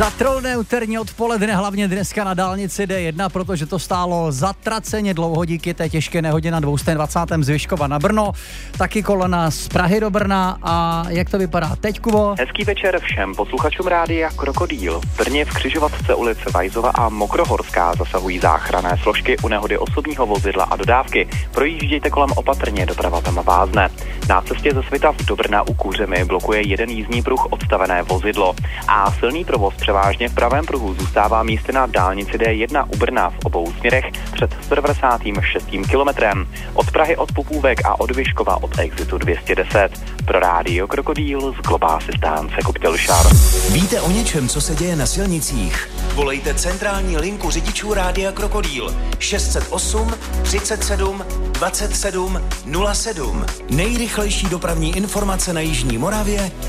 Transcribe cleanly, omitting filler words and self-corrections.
Zatrolné úterní odpoledne, hlavně dneska na dálnici D1, protože to stálo zatraceně dlouho díky té těžké nehodě na 220. z Vyškova na Brno. Taky kolona z Prahy do Brna. A jak to vypadá teď, Kubo? Hezký večer všem posluchačům rádia Krokodýl. V Brně v křižovatce ulice Vajzova a Mokrohorská zasahují záchranné složky u nehody osobního vozidla a dodávky. Projíždějte kolem opatrně, doprava tam vázne. Na cestě ze Svitav do Brna u Kuřemy blokuje jeden jízdní pruh odstavené vozidlo. A silný provoz převážně v pravém pruhu zůstává místy na dálnici D1 u Brna v obou směrech před 196. kilometrem. Od Prahy od Popůvek a od Vyškova od exitu 210. Pro rádio Krokodýl z Global Assistance Koptěl Šar. Víte o něčem, co se děje na silnicích? Volejte centrální linku řidičů rádia Krokodýl 608 37 27 07. Nejrychlejší dopravní informace na Jižní Moravě